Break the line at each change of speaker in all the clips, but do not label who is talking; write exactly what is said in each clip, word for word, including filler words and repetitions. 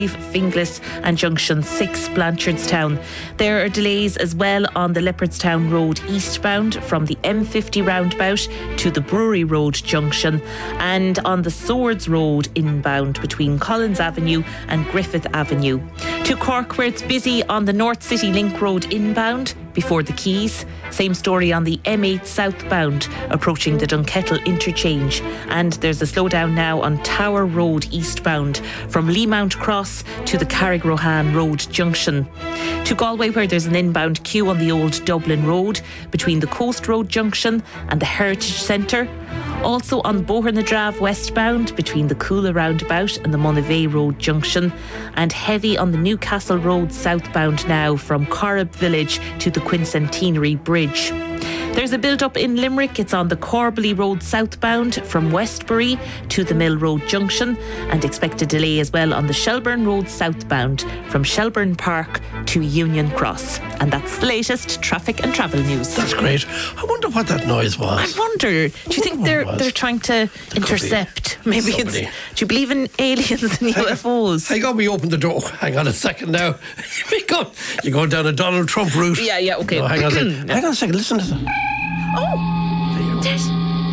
Finglas and Junction six, Blanchardstown. There are delays as well on the Leopardstown Road eastbound from the M fifty roundabout to the Brewery Road junction, and on the Swords Road inbound between Collins Avenue and Griffith Avenue. To Cork, where it's busy on the North City Link Road inbound before the Quays. Same story on the M eight southbound approaching the Dunkettle interchange, and there's a slowdown now on Tower Road eastbound from Leamount Cross to the Carrigrohan Road junction. To Galway, where there's an inbound queue on the old Dublin Road between the Coast Road junction and the Heritage Centre. Also on Bohernadrave westbound between the Coola roundabout and the Monivea Road junction, and heavy on the Newcastle Road southbound now from Corrib Village to the Quincentenary Bridge. There's a build-up in Limerick. It's on the Corbally Road southbound from Westbury to the Mill Road junction, and expect a delay as well on the Shelburne Road southbound from Shelburne Park to Union Cross. And that's the latest traffic and travel news.
That's great. I wonder what that noise was.
I wonder. Do you think they're they're trying to it intercept? Maybe
somebody.
It's. Do you believe in aliens and U F Os?
Hang on, we open the door. Hang on a second now. You're going down a Donald Trump route.
Yeah, yeah, okay.
No, hang on a second. Hang on a second. Listen to that.
Oh, there's.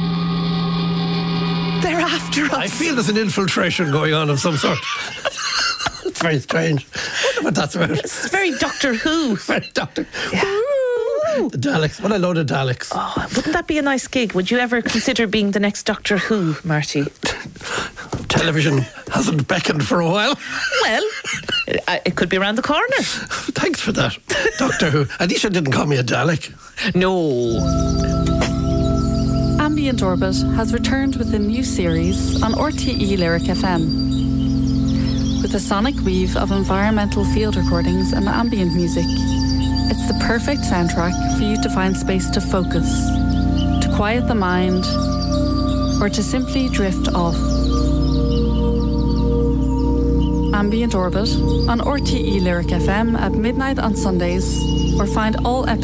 They're after us.
I feel there's an infiltration going on of some sort. It's very strange. I wonder what that's about.
It's very Doctor Who.
Very Doctor
Yeah.
Who. The Daleks. What a load of Daleks.
Oh, wouldn't that be a nice gig? Would you ever consider being the next Doctor Who, Marty?
Television hasn't beckoned for a while.
Well, it, it could be around the corner.
Thanks for that. Doctor Who. At least you didn't call me a Dalek.
No.
Ambient Orbit has returned with a new series on R T E Lyric F M. With a sonic weave of environmental field recordings and ambient music, it's the perfect soundtrack for you to find space to focus, to quiet the mind, or to simply drift off. Ambient Orbit on R T E Lyric F M at midnight on Sundays, or find all episodes